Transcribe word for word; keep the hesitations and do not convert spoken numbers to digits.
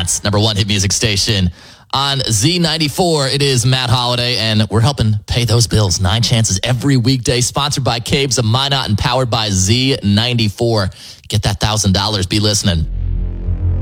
Minot's number one hit music station. On Z ninety-four, it is Matt Holiday, and we're helping pay those bills. Nine Chances every weekday, sponsored by Caves of Minot and powered by Z ninety-four. Get that one thousand dollars. Be listening.